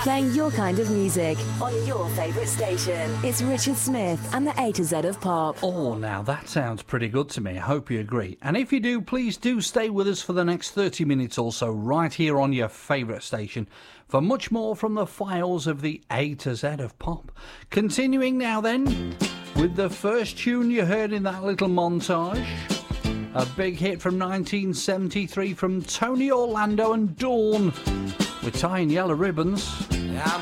Playing your kind of music on your favourite station. It's Richard Smith and the A to Z of Pop. Oh, now that sounds pretty good to me. I hope you agree. And if you do, please do stay with us for the next 30 minutes or so right here on your favourite station for much more from the files of the A to Z of Pop. Continuing now then with the first tune you heard in that little montage. A big hit from 1973 from Tony Orlando and Dawn with Tying Yellow Ribbons.